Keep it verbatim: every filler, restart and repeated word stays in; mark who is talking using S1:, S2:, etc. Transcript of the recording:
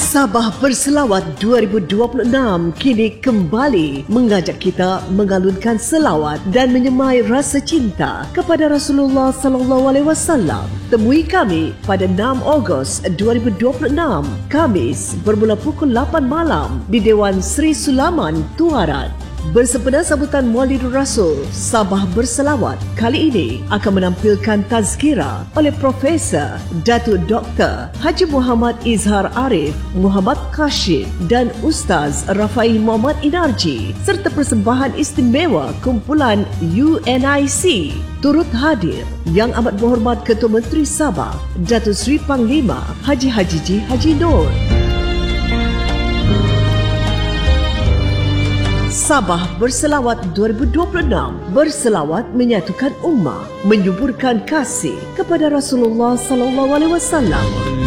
S1: Sabah Berselawat dua ribu dua puluh enam kini kembali mengajak kita mengalunkan selawat dan menyemai rasa cinta kepada Rasulullah sallallahu alaihi wasallam. Temui kami pada enam Ogos dua ribu dua puluh enam, Khamis bermula pukul lapan malam di Dewan Sri Sulaman, Tuaran. Bersempena sambutan Maulidur Rasul, Sabah Berselawat kali ini akan menampilkan tazkirah oleh Profesor Datuk Doktor Haji Muhammad Izhar Arif Muhammad Kashif dan Ustaz Rafai Muhammad Inarji serta persembahan istimewa kumpulan U N I C. Turut hadir Yang Amat Berhormat Ketua Menteri Sabah Datuk Seri Panglima Haji Hajiji Haji Nur. Sabah Berselawat dua ribu dua puluh enam berselawat menyatukan ummah, menyuburkan kasih kepada Rasulullah sallallahu alaihi wasallam.